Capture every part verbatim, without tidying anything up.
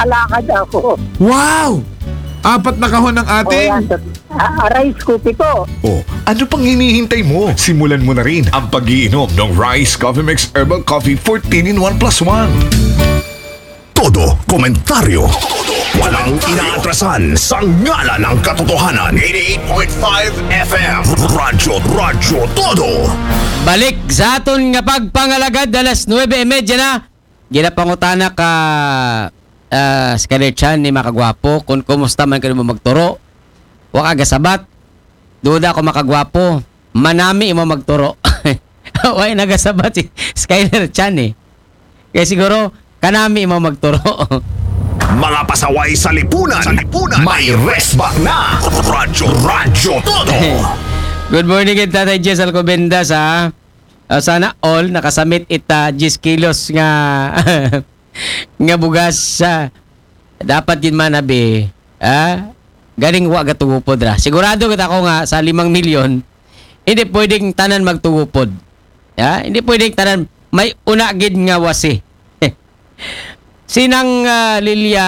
nakakalakad ako. Wow! Apat na kahon ng O ating... yan, ah, rice cookie po. Oh, ano pang hinihintay mo? Simulan mo na rin ang pag-iinom ng Rice Coffee Mix Herbal Coffee fourteen in one plus one. Todo komentaryo. Walang inaatrasan sa ngala ng katotohanan. eighty-eight point five F M. Radyo, Radyo Todo. Balik sa aton nga pagpangalagad alas nuwebe e media na. Ginapangutana ka uh, Skyler Chan ni makagwapo kung kumusta man kayo mo magturo. Wa ka gasabat. Duda ko makagwapo. Manami imo magturo. Way nagasabat si Skyler Chan eh. Kaya siguro kanami imo magturo. Mga pasaway sa lipunan. Sa lipunan. May resback na. Radyo, Radyo Todo. Good morning kay Tatay Jess Alcobenda sa uh, sana all nakasamit ita ten kilos nga nga bugas sa dapat din manabi ah galing wa gatugupod ra. Sigurado kita ko nga sa limang milyon hindi pwedeng tanan magtugupod. Ya, hindi pwedeng tanan may una gid nga wasi. Sinang uh, Lilia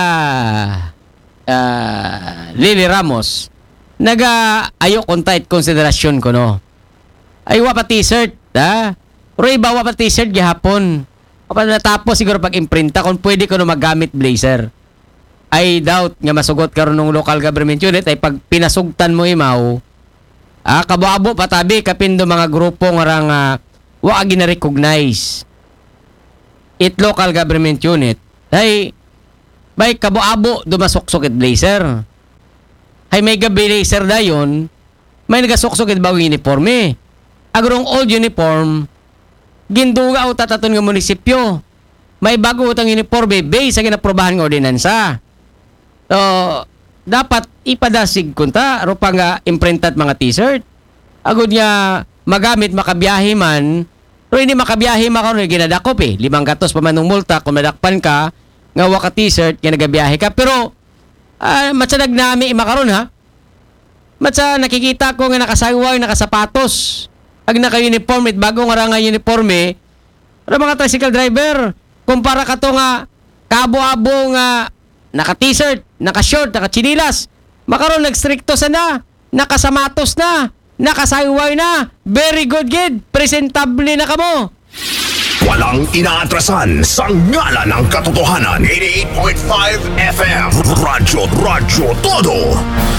uh, Lily Ramos naga ayo kontait konsiderasyon ko no. Ay wa pa t-shirt, ha? Pero iba wa pa t-shirt gihapon. Kapag natapos siguro pag imprinta kung pwede ko no magamit blazer. I doubt nga masugot karon ng local government unit ay pag pinasugtan mo imaw. Ah, kabuabo patabi kapindo mga grupo nga rang uh, wa gina-recognize. It local government unit ay bay kabuabo dumasuksok it blazer. Ay may gabi laser dayon, may nagasuksok it bagong uniforme. Agrong old uniform, ginduga o tataton ng munisipyo. May bago utang uniforme base sa ginaprobahan ng ordinansa. So, dapat ipadasig kunta, rupang uh, imprintat mga t-shirt. Agod niya magamit, makabiyahe man, pero hindi makabiyahe makaroon, ginadakop eh. Limang gatos pa man ng multa, kung madakpan ka, nga waka t-shirt, ginagabiyahe ka. Pero, Uh, matsa nagnami makaron ha. Matsa nakikita ko nga nakasayway, nakasapatos. Ag naka-uniform, it bagong nga nga uniforme. Pero mga tricycle driver, kumpara ka to nga kabo-abo nga naka-t-shirt, naka-short, naka-chinilas. Makaron nagstrikto sana, nakasamatos na, nakasayway na. Very good kid, presentable na kamo. Walang inaatrasan sa ngala ng katotohanan. eighty-eight point five F M. Radyo, Radyo Todo.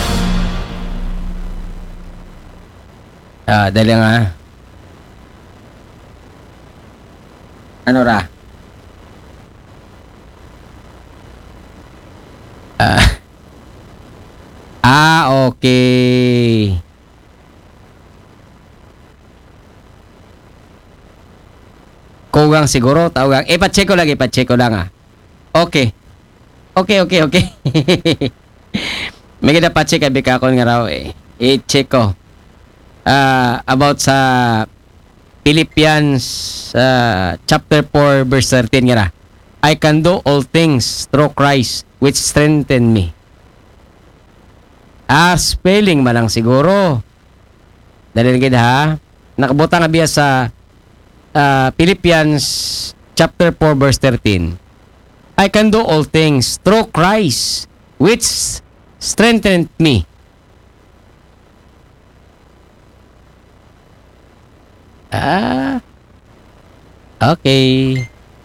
Ah, dali nga. Ano ra? Ah, ah okay. Kugang siguro, tawagang. Ipacheck ko lang, ipacheck ko lang ah. Okay. Okay, okay, okay. May ginapacheck ay bikakon nga raw eh. I-check ko. Uh, about sa Philippians uh, chapter four verse thirteen nga ra. I can do all things through Christ which strengthen me. Ah, spelling man lang siguro. Dali gid ha. Nakabutang nga biya sa Uh, Philippians chapter four verse thirteen. I can do all things through Christ which strengthened me. Ah. Okay.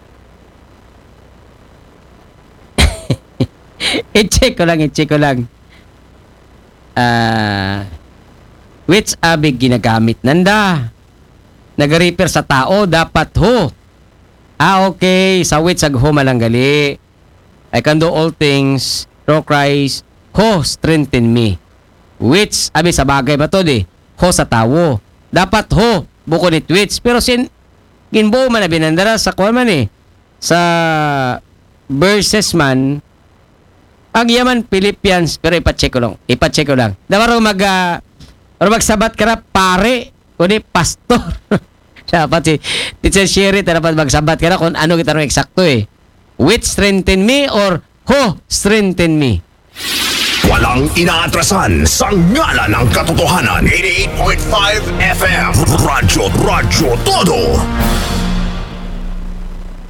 I-check ko lang, i-check ko lang. Ah, uh, which abig ginagamit nanda? Nag-repair sa tao, dapat ho. Ah, okay. Sa which ag ho malanggali. I can do all things through Christ ho strengthen me. Which, abi sa bagay ba to di? Ho sa tao. Dapat ho, bukod it which. Pero sin, ginbo man na binandara sa kuwan man eh. Sa verses man, ang yaman Philippians, pero ipacheck ko lang. Ipacheck ko lang. Dapat mag, uh, magsabat ka na pare, kundi pastor. Dapat si Teacher Sherry, dapat magsabat ka na kung ano kita rin eksakto eh. Which strengthen me or who strengthen me? Walang inaatrasan sa ngala ng katotohanan. eighty-eight point five F M. Radyo, Radyo Todo.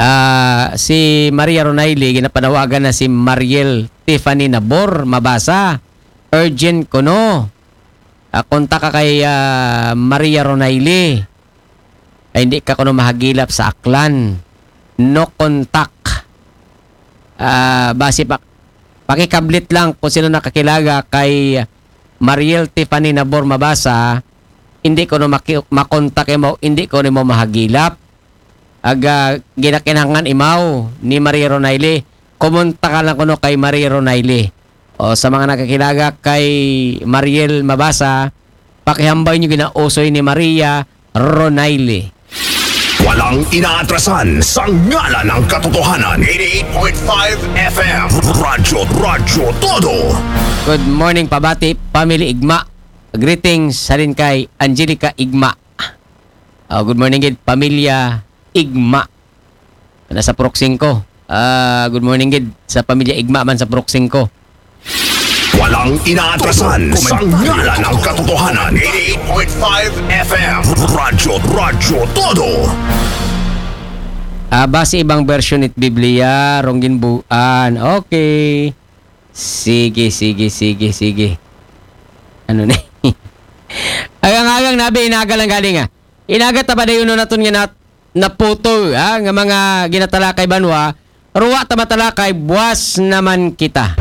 Ah, si Maria Ronayli ginapanawagan na si Mariel Tiffany Nabor mabasa. Urgent ko no. Ah, konta ka kay ah, Maria Ronayli. Ay hindi ka kuno mahagilap sa aklan. No contact. Ah, base pa pakikablit lang kung sino nakakilaga kay Mariel Tiffany Nabor mabasa. Hindi ko no maki- makontak mo, hindi ko no mo mahagilap. Aga ginakinangan imaw ni Maria Ronayli. Kumunta ka lang kuno kay Maria Ronayli. O sa mga nakakilaga kay Mariel mabasa, pakihambay niyo ginausoy ni Maria Ronayli. Walang inaatrasan sa ngala ng katotohanan. eighty-eight point five F M. Radyo, Radyo Todo. Good morning, pabati, Family Igma. Greetings sa rin kay Angelica Igma. Uh, good morning, gid, Pamilya Igma. Nasa proxing ko. Uh, good morning, gid, sa Pamilya Igma man sa proxing ko. Walang inaatrasan sa ngala ng katotohanan. eighty-eight point five F M. Radyo, Radyo Todo. Ah, base ibang version it Biblia, ronggin buan. Okay. Sige, sige, sige, sige. Ano ni? Agang-agang nabi, inaga lang galing ah. Inagat na ba na yun natin nga na, na puto, ah, nga mga ginatalakay banwa, ruwa tamatalakay, buwas naman kita.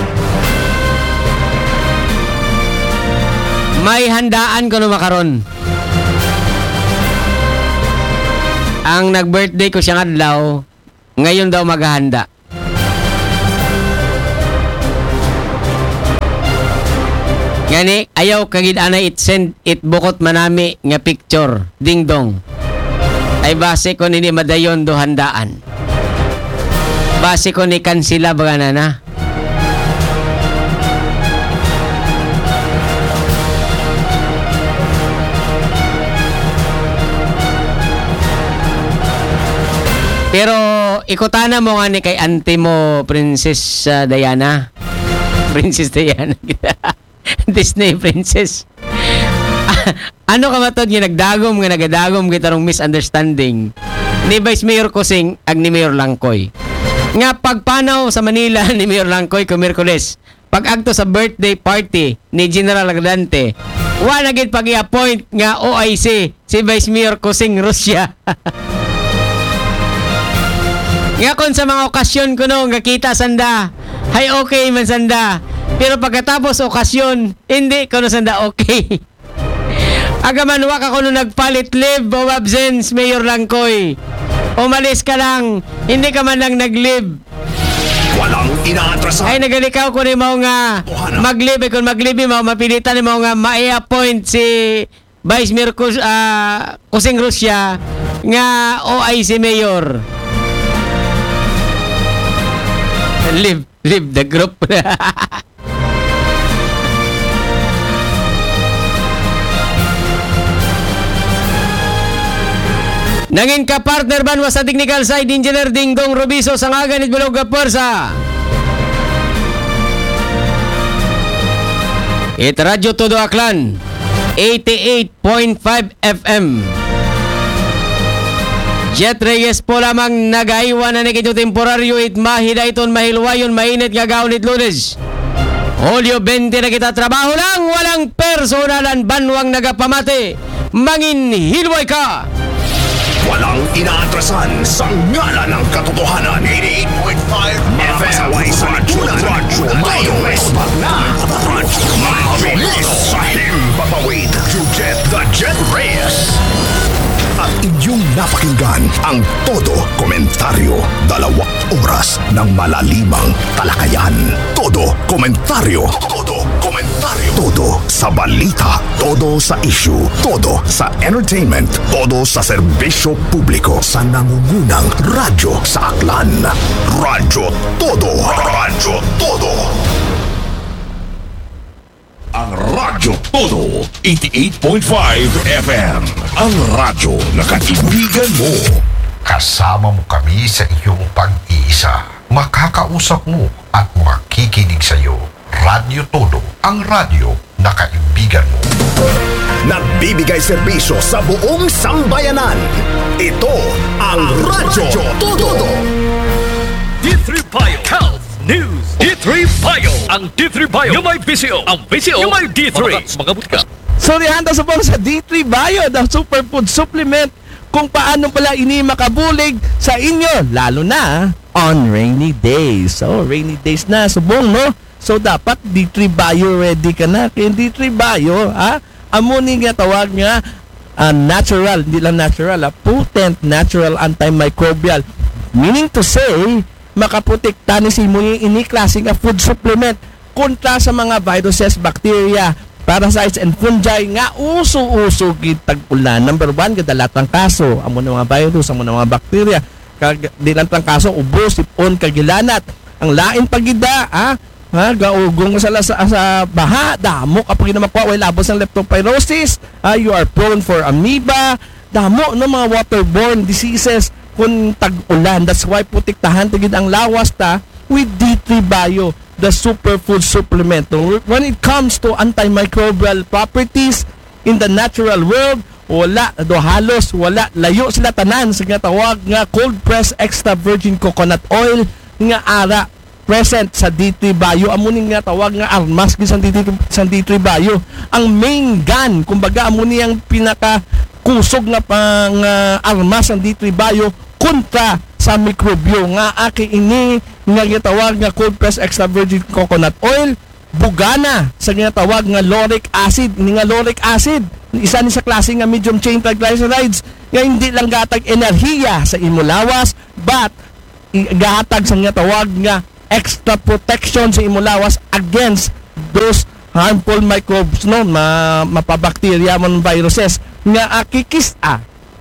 May handaan ko no makaron. Ang nag-birthday ko siyang adlaw, ngayon daw maghahanda. Ngani, ayaw kagid anay it send it bukot manami nga picture. Ding dong. Ay base ko nini madayon do handaan. Base ko ni kansila baga na na. Pero ikutana mo nga ni kay auntie mo, Princess uh, Diana. Princess Diana. Disney Princess. Ano ka matod nga nagdagom nga nagadagom kita rong misunderstanding ni Vice Mayor Kusing ag ni Mayor Langkoy. Nga pagpanaw sa Manila ni Mayor Langkoy ko Miyerkules. Pag-agto sa birthday party ni General Agdante, wa na gid pag-i-appoint nga O I C si Vice Mayor Kusing Russia. Nga kon sa mga okasyon ko no, nga kita sanda, hay okay man sanda. Pero pagkatapos okasyon, hindi ko no sanda okay. Agaman wa ka kuno nagpalit leave of absence, Mayor Langkoy. Umalis ka lang, hindi ka man lang nag-leave. Walang inaatrasan. Ay nagalikaw ko ni mo nga mag-leave, kung mag-leave mo, mapilitan ni mo nga ma-appoint si Vice Mayor Kus, uh, Kusing Russia nga O I C Mayor. Leave, leave the group. Nangin ka partner banwa sa technical side engineer Dingdong Rubiso sa ngagan it Bulog Porsa. It Radyo Todo Aklan eighty-eight point five F M. Jet Reyes po lamang nagaiwan na nikito temporaryo it mahida iton mahilwayon mainit nga gaon it lunes. Hulyo twenty na kita trabaho lang, walang personalan banwang nagapamate. Mangin hilway ka. Walang inaatrasan sa ngala ng katotohanan. eighty-eight point five F M. Radyo, Radyo, Mayo, Westpac na. Radyo, mabilis sa himpapawid. You get the Jet Reyes. At inyong napakinggan ang Todo Komentaryo. Dalawang oras ng malalimang talakayan. Todo Komentaryo. Todo Komentaryo. Todo sa balita. Todo sa issue. Todo sa entertainment. Todo sa serbisyo publiko. Sa nangungunang radyo sa Aklan. Radyo Todo. Radyo Todo. Ang Radyo Todo, eighty-eight point five F M. Ang radyo na kaibigan mo. Kasama mo kami sa iyong pag-iisa. Makakausap mo at makikinig sa iyo. Radyo Todo, ang radyo na kaibigan mo. nagbibigay serbisyo sa buong sambayanan. Ito ang Radyo Todo. D three Bio Health News. D three Bio. Ang D three Bio yung may B C O. Ang B C O yung may D three. Mga butka. Sorry, handa sa po sa D three Bio, the superfood supplement kung paano pala ini makabulig sa inyo, lalo na on rainy days. So, rainy days na, subong, no? So, dapat D three Bio ready ka na. Kaya D three Bio, ha? Amuni nga tawag nga, uh, natural, hindi lang natural, ha? Potent natural antimicrobial. Meaning to say, makaprotekta ni si mo yung ini klase nga food supplement kontra sa mga viruses, bacteria, parasites and fungi nga uso-uso kitag ulan. Number one, kadalatang kaso. Amo na mga virus, amo na mga bacteria. Kag dilatang kaso, ubo, sipon, kagilanat. Ang lain pagida, ha? Ha? Gaugong sa, sa, sa baha, damo kapag namakwa, way labos ng leptospirosis. Ha? You are prone for amoeba. Damo no mga waterborne diseases kung tag-ulan. That's why putiktahan tigid ang lawas ta with D three Bio, the superfood supplement. When it comes to antimicrobial properties in the natural world, wala, do halos, wala, layo sila tanan sa nga tawag nga cold press extra virgin coconut oil nga ara present sa D three Bio. Amunin nga tawag nga armas sa D three, sa D three Bio. Ang main gun, kumbaga amuni ang pinaka kusog nga pang uh, armas ng D three Bio kontra sa mikrobyo nga aki ini nga gitawag nga cold press extra virgin coconut oil bugana sa ginatawag nga lauric acid. Ini nga lauric acid isa ni sa klase nga medium chain triglycerides nga hindi lang gatag enerhiya sa imo lawas but gatag sa ginatawag nga extra protection sa imo lawas against those harmful microbes, no, ma mapabakterya mon viruses nga akikisa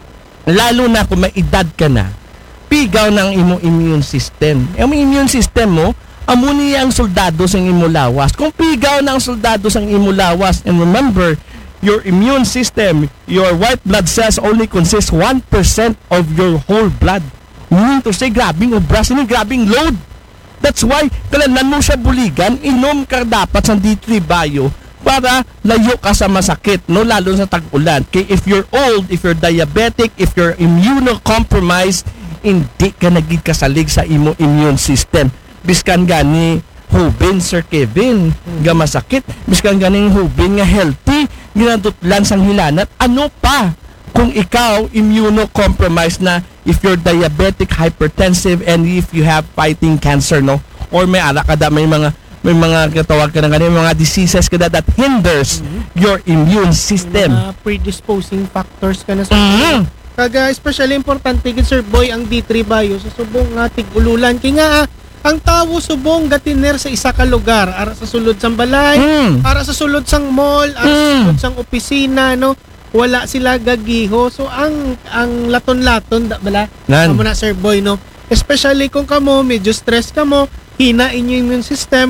lalo na kung may edad ka na, pigaw ng imo immune system. Ang immune system mo, amuni ang soldado sa imo lawas. Kung pigaw ng soldado sa imo lawas, and remember, your immune system, your white blood cells only consist one percent of your whole blood. Meaning to say, grabing obras, ini grabing load. That's why, kailangan mo siya buligan, inom ka dapat sa D three Bio para layo ka sa masakit, no, lalo sa tag-ulan. Okay, if you're old, if you're diabetic, if you're immunocompromised, hindi ka nagig kasalig sa imo immune system. Biskan gani hubin, Sir Kevin, nga masakit. Biskan gani hubin nga healthy, ginadutlan sang hilanat. Ano pa kung ikaw immunocompromised na, if you're diabetic, hypertensive, and if you have fighting cancer, no? Or may ara kada may mga may mga katawag ka na ganyan, mga diseases kada that hinders mm-hmm. your immune system. Mga predisposing factors ka na sa mm-hmm. Kaga especially importante gid Sir Boy ang D three Bio sa subong nga tig-ululan kay nga ang tawo subong gatiner sa isa ka lugar ara sa sulod sang balay, mm. ara sa sulod sang mall, ara mm. sa sulod sang opisina, no, wala sila gagiho. So ang ang laton-laton da bala amo na Sir Boy, no, especially kung kamo medyo stress kamo, hina inyo immune system,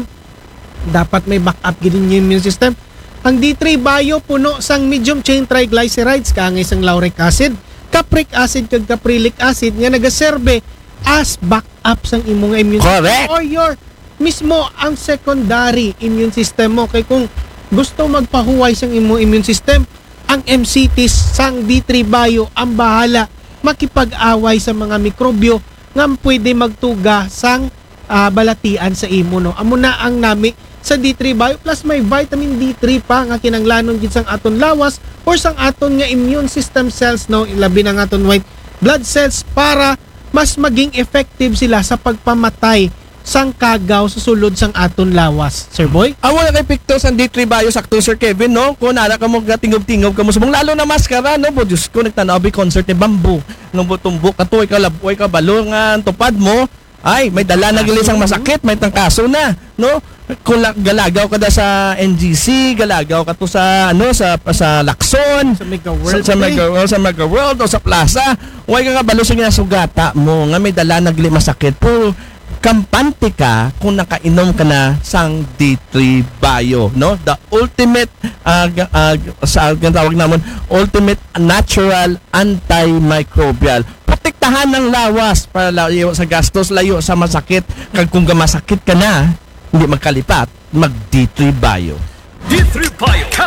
dapat may backup gid inyo immune system. Ang D three Bio puno sang medium chain triglycerides kangay sang lauric acid, capric acid kag caprylic acid nga nagaserbe as backup sang imong immune Correct. system or your mismo ang secondary immune system mo. Kay kung gusto magpahuway sang imong immune system, ang M C Ts sang D three Bio ang bahala makipag-away sa mga mikrobyo nga pwede magtuga sang uh, balatian sa imo, no. Amo na ang nami sa D three Bio, plus may vitamin D three pa nga kinanglanon gid sang aton lawas or sang aton nga immune system cells, no, ilabi na nga aton white blood cells para mas maging effective sila sa pagpamatay sang kagaw sa sulod sang aton lawas. Sir Boy? Amo na kay pictures ang D three Bio sakto Sir Kevin, no, kung nara ka mo gatingog-tingog ka mo subong lalo na maskara, no, bo Diyos ko nagtanaw bi concert ni Bamboo nung tumbok katoy ka laboy ka balo nga tupad mo. Ay, may dala na gilis ang masakit, may tangkaso na, no? Kung galagaw ka da sa N G C, galagaw ka to sa ano sa sa Lacson, sa Mega World, sa, sa Mega World, sa Mega World o sa Plaza. Way ka kabalo sa ginasugata mo nga may dala na gilis masakit. Pero kampante ka kung nakainom ka na sang D three Bio, no? The ultimate uh, uh, sa tawag namon ultimate natural antimicrobial. Protektahan ng lawas para layo sa gastos, layo sa masakit. Kag kung masakit ka na, hindi magkalipat, mag D three Bio. D three Bio Health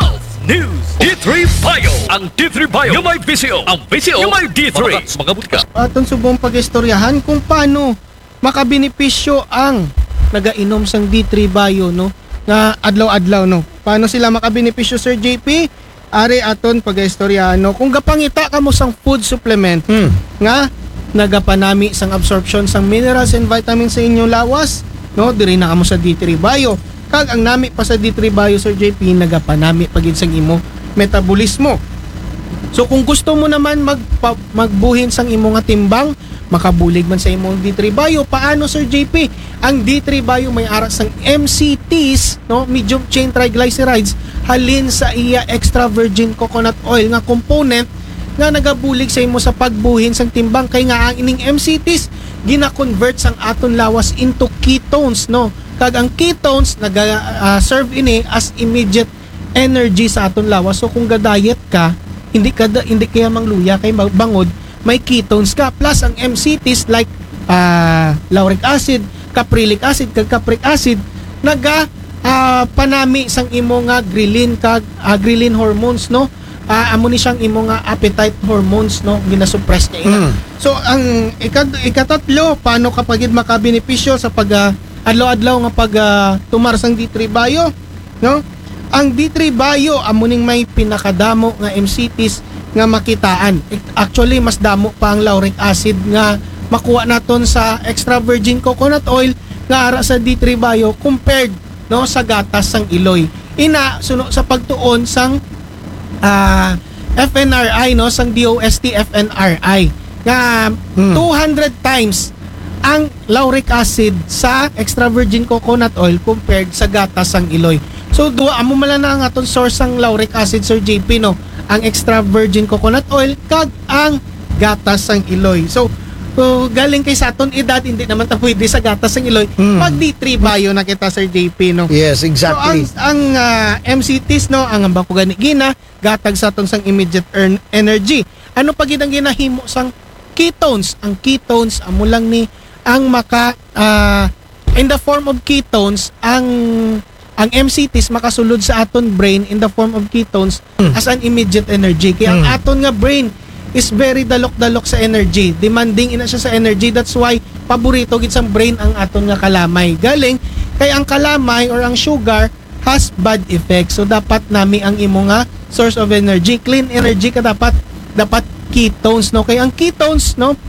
News, D three Bio. Ang D three Bio yung may visio. Ang visio yung may D three. Mga butika. Aton subong pag-istoryahan kung paano makabenepisyo ang nagainom sang D three Bio, no? Nga adlaw-adlaw, no? Paano sila makabenepisyo, Sir J P? Ari aton pag-istoryahan, no? Kung gapangita ka mo sang food supplement, Hmm. nga nagapanami sang absorption sang minerals and vitamins sa inyong lawas, no? Diri na kamo sa D three Bio. Kag ang nami pa sa D three Bio, Sir J P, nagapanami pagid sang imo metabolismo. So kung gusto mo naman mag magbuhin sang imo nga timbang, makabulig man sa imong D three Bio, paano, Sir J P? Ang D three Bio may ara sang M C Ts, no, medium chain triglycerides, halin sa iya extra virgin coconut oil nga component nga nagabulig sa imo sa pagbuhin sang timbang, kay nga ang ining M C Ts gina-convert sang aton lawas into ketones, no? Kag ang ketones naga-serve uh, ini as immediate energy sa aton lawas. So kung ga-diet ka, hindi ka hindi kaya mangluya kay bangod, may ketones ka. Plus ang M C Ts like uh, lauric acid, caprylic acid, kag capric acid naga uh, panami sang imo nga ghrelin kag uh, ghrelin hormones, no? Uh, amo ni siyang imo nga appetite hormones, no, ginasuppress niya ina. Mm. So ang ikad ikatatlo, paano kapag makabenepisyo sa pag uh, adlaw-adlaw nga pag uh, tumar sang D three Bio, no? Ang D three Bio amo ning may pinakadamo nga M C Ts nga makitaan. Actually mas damo pa ang lauric acid nga makuha naton sa extra virgin coconut oil nga ara sa D three Bio compared, no, sa gatas sang iloy. Ina suno sa pagtuon sang uh, F N R I, no, sang D O S T F N R I nga Hmm. two hundred times ang lauric acid sa extra virgin coconut oil compared sa gatas sang iloy. So duwa amo mala na ang aton source sang lauric acid, Sir J P, no, ang extra virgin coconut oil kag ang gatas sang iloy. So So, galing kay sa aton edad, hindi naman ta pwede sa gatas ng iloy. Mm. Pag D three Bio na kita, Sir J P, no? Yes, exactly. So, ang, ang uh, M C Ts, no, ang ambang ko gani gina, gatag sa aton sang immediate earn energy. Ano pag ang ginahimo sang ketones? Ang ketones, amo lang ni, ang maka, uh, in the form of ketones, ang ang M C Ts makasulod sa aton brain in the form of ketones Mm. as an immediate energy. Kaya ang Mm. aton nga brain is very dalok-dalok sa energy. Demanding ina siya sa energy. That's why paborito gid sang brain ang aton nga kalamay. Galing kay ang kalamay or ang sugar has bad effects. So dapat nami ang imo nga source of energy, clean energy ka dapat dapat ketones, no? Kay ang ketones, no,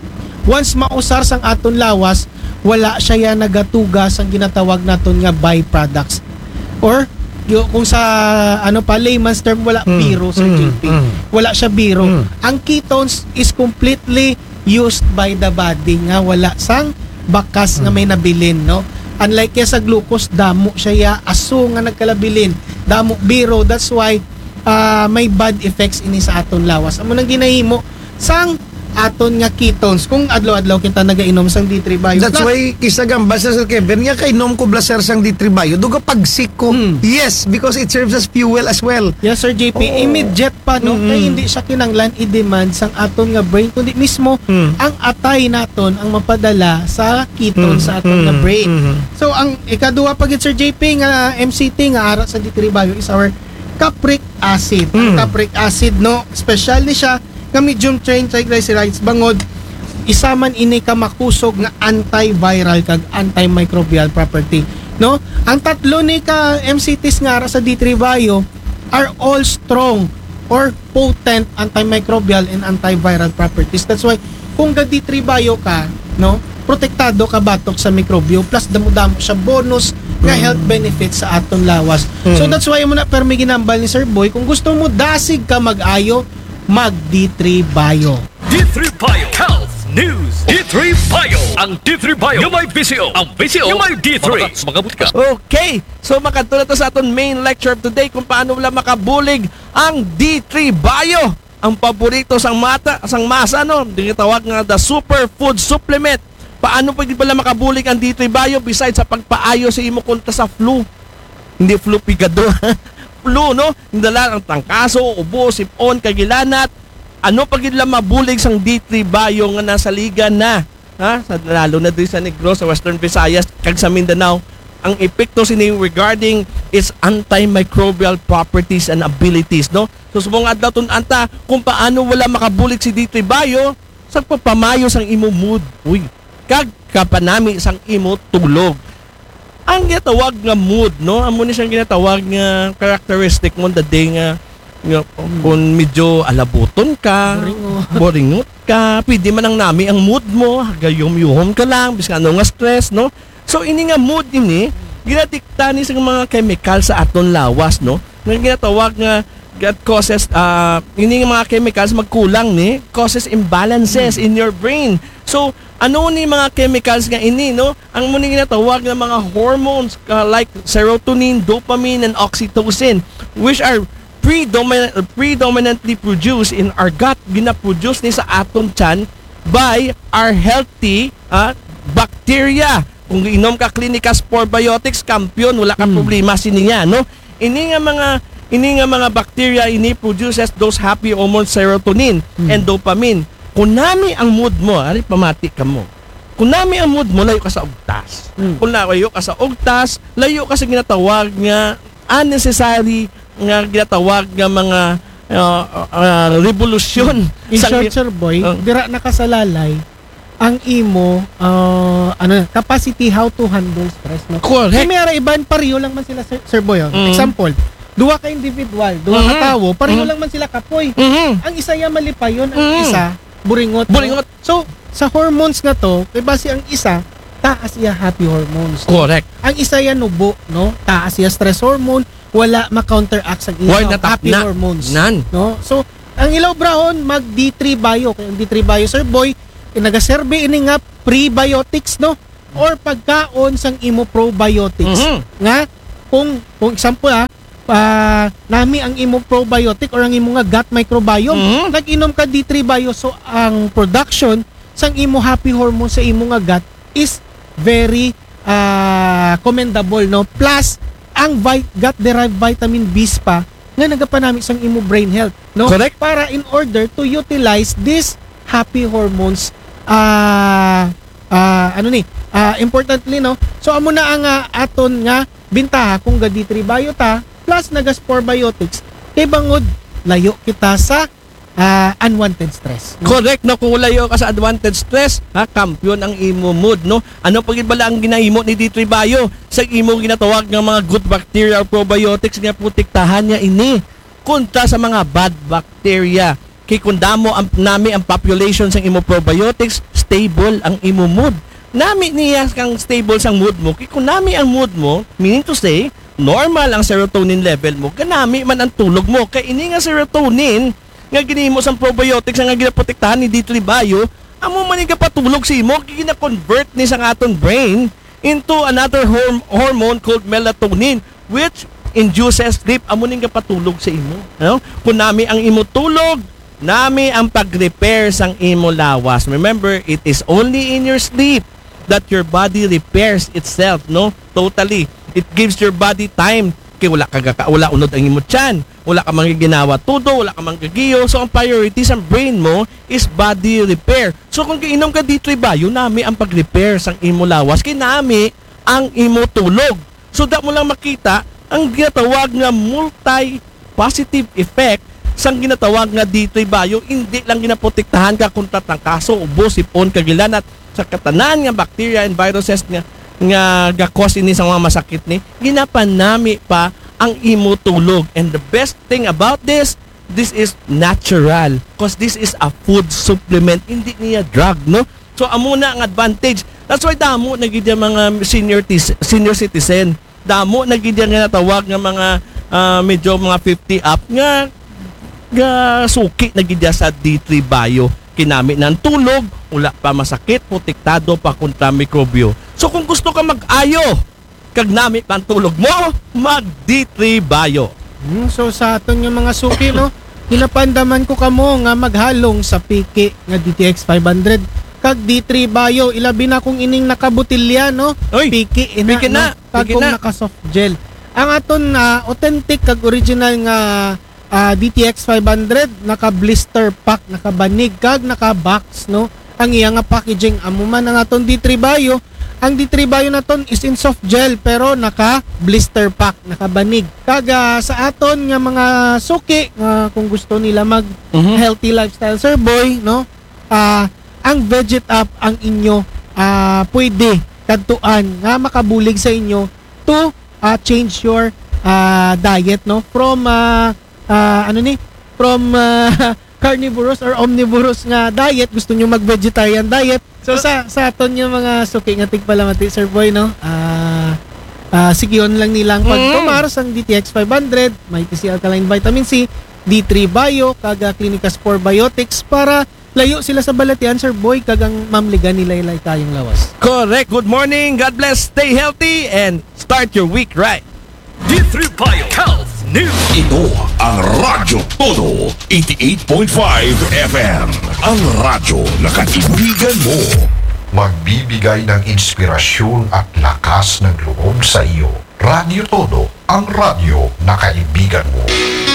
once mausar sang aton lawas, wala siya ya nagatuga sang ginatawag naton nga byproducts. Or yo, kung sa ano pa layman's term, wala Mm, biro, Sir mm, J P. mm. Wala siya biro. Mm. Ang ketones is completely used by the body nga wala sang bakas nga may nabilin, no? Unlike kaya sa glucose, damo siya ya aso nga nagkalabilin. Damo biro. That's why uh, may bad effects ini sa aton lawas. Amo nang ginahimo sang aton nga ketones kung adlaw-adlaw kita nagainom sang D three Bio. That's Plus, why kisagam basta sa Kevin nga kay nom ko blaser sang D three Bio duga pagsik ko. Mm. Yes, because it serves as fuel as well. yes, Sir J P, Oo. immediate pa, no? Mm-mm. Kaya hindi siya kinanglan i-demand sang aton nga brain, kundi mismo Mm. ang atay naton ang mapadala sa ketone Mm. sa aton nga Mm. brain. Mhm. So ang ikaduha pagit, Sir J P, nga M C T nga ara sa D three Bio is our capric acid. Ang Mm. capric acid, no, special ni siya nga medium chain triglycerides bangod isa man ini ka makusog nga antiviral kag antimicrobial property, no? Ang tatlo ni ka M C Ts nga ara sa D three Bio are all strong or potent antimicrobial and antiviral properties. That's why kung ga D three Bio ka, no, protektado ka batok sa mikrobyo plus damo-damo siya bonus nga health benefits sa aton lawas. So that's why mo na permi ginambal ni Sir Boy, kung gusto mo dasig ka mag-ayo, mag D three Bio. D three Bio Health News. D three Bio. Ang D three Bio yung may visio. Ang visio yung may D three. Mga butika. Okay, so makadto na to sa aton main lecture of today kung paano wala makabulig ang D three Bio. Ang paborito sang mata, sang masa, no? Dinitawag nga the superfood supplement. Paano pwede pala makabulig ang D three Bio besides sa pagpaayo sa imo kontra sa flu? Hindi flu pigado. Flu, no? Hindala ang tangkaso, ubo, sipon, kagilanat. Ano pag ila mabulig sang D three Bio nga nasa liga na? Ha? Sa, lalo na din sa Negros, sa Western Visayas, kag sa Mindanao. ang epekto sini regarding its antimicrobial properties and abilities, no? So subong adlaw tun anta kung paano wala makabulig si D three Bio sa pagpamayo sang imo mood. Uy, kag kapanami sang imo tulog. Ang ginatawag nga mood, no? Amo ni siyang ginatawag nga characteristic mo the day nga, nga kung medyo alabuton ka, boringot ka, pwede man ang nami ang mood mo, gayom-yuhom ka lang, bis ano nga stress, no? So ini nga mood ini, ginatikta ni sa mga chemical sa aton lawas, no? Nga ginatawag nga that causes uh, ini nga mga chemicals magkulang ni causes imbalances in your brain. So ano ni mga chemicals nga ini, no? Ang muna ginatawag ng mga hormones uh, like serotonin, dopamine, and oxytocin, which are predominant, predominantly produced in our gut, ginaproduce ni sa aton tiyan by our healthy uh, bacteria. Kung inom ka Clinicas Probiotics, kampiyon, wala ka problema siniya, no? Ini nga mga ini nga mga bacteria ini produces those happy hormones serotonin and dopamine. Kung nami ang mood mo, ari pamati ka mo. Kung nami ang mood mo, layo ka sa ugtas. Kung layo ka sa ugtas, layo ka sa ginatawag nga unnecessary nga ginatawag nga mga uh, uh, revolusyon. In short, Sir Boy, uh, dira nakasalalay ang imo uh, ano capacity how to handle stress, no? Correct. Kaya may ara iban pareho lang man sila, Sir, Sir Boy. Oh. Mm. Example, duwa ka individual, duwa Mm-hmm. ka tawo, pareho Mm-hmm. lang man sila kapoy. Mhm. Ang isa ya malipayon, ang Mm. isa buringot. Buringot. No? So, sa hormones nga to, kay base ang isa taas iya happy hormones. No? Correct. Ang isa ya nubo, no? Taas iya stress hormone, wala ma-counteract sa Why iya not up happy na? hormones. Nan. No? So, ang ilaw brahon mag D three Bio. Kaya ang D three Bio, Sir Boy, eh, nagasurvey ini nga prebiotics, no? Or pagkaon sang imo probiotics. Mhm. Nga kung kung example ah, ah, nami ang imo probiotic or ang imo nga gut microbiome, Mhm. nag-inom ka D three Bio, so ang production sang imo happy hormone sa imo nga gut is very ah, commendable, no? Plus ang vi- gut derived vitamin B's pa nga nagapanami sang imo brain health, no? Correct. Para in order to utilize this happy hormones ah ah, ano ni ah, importantly, no? So amo na ang ah, aton nga bintaha kung ga D three Bio ta plus nagas probiotics kay bangod layo kita sa ah, unwanted stress, no? Correct, no? Kung wala ka sa advantage stress, ha, kampiyon ang imo mood, no? Ano pag bala ang ginahimo ni D three Bio sa imo ginatawag nga mga good bacteria or probiotics nga protektahan niya ini kontra sa mga bad bacteria. Kay kung damo ang nami ang population sa imo probiotics, stable ang imo mood. Nami niya kang stable sang mood mo. Kay kung nami ang mood mo, meaning to say, normal ang serotonin level mo, kanami man ang tulog mo. Kay ini nga serotonin nga ginihimo sang probiotics nga ginaprotektahan ni D three Bio, amo man nga patulog si imo, gina-convert ni sang aton brain into another horm- hormone called melatonin, which induces sleep. Amo ning patulog sa imo, no? Kung nami ang imo tulog, nami ang pag-repair sang imo lawas. Remember, it is only in your sleep that your body repairs itself, no? Totally. It gives your body time. Kaya wala ka gaka, wala unod ang imo tiyan. Wala ka mang ginawa tudo, wala ka mang gagiyo. So ang priority sa brain mo is body repair. So kung kainom ka D three Bio, nami ang pag-repair sang imo lawas. Kaya nami ang imo tulog. So da mo lang makita ang ginatawag nga multi-positive effect sang ginatawag nga D three Bio, hindi lang ginaprotektahan ka kontra tangkaso, ubo, sipon, kagilan at sa katanan nga bacteria and viruses nga nga gakos ini sa mga masakit ni, ginapanami pa ang imo tulog. And the best thing about this, this is natural because this is a food supplement, hindi niya drug, no? So amo na ang advantage. That's why damo nagid mga senior tis, senior citizen, damo nagid nga natawag nga mga uh, medyo mga fifty up nga ga suki na gidya sa D three Bio. Kinami ng tulog, wala pa masakit, protektado pa kontra mikrobyo. So kung gusto ka mag-ayo, kag nami ang tulog mo, mag D three Bio. Hmm, so sa aton nga mga suki, no, ginapandaman ko kamo nga maghalong sa piki nga D T X five hundred kag D three Bio, ilabi na kung ining nakabutilya, no? Oy, piki ina, piki na, no? Kag piki kung na. naka soft gel. Ang aton na uh, authentic kag original nga uh, D T X five hundred naka blister pack, naka banig kag naka box, no? Ang iya nga packaging amo man ang aton D three Bio, ang D three Bio naton is in soft gel pero naka blister pack, nakabanig. Kaga sa aton nga mga suki nga kung gusto nila mag healthy lifestyle sir boy, no? Ah, ang Veget Up ang inyo ah pwede kadtuan nga makabulig sa inyo to ah, change your ah, diet, no? From ah, ah, ano ni? From ah, carnivorous or omnivorous nga diet, gusto nyo mag-vegetarian diet. So sa sa aton yung mga suki nga tigpalamati sir boy, no? Ah ah sige on lang nilang pagtumar sang D T X five hundred, may T C Alkaline Vitamin C, D three Bio, kaga Clinicas four Biotics para layo sila sa balatian sir boy kagang mamligan nila ilay kayong lawas. Correct. Good morning. God bless. Stay healthy and start your week right. D three Bio Health News. Ito ang Radyo Todo eighty-eight point five F M. Ang radyo na kaibigan mo. Magbibigay ng inspirasyon at lakas ng loob sa iyo. Radyo Todo, ang radyo na kaibigan mo.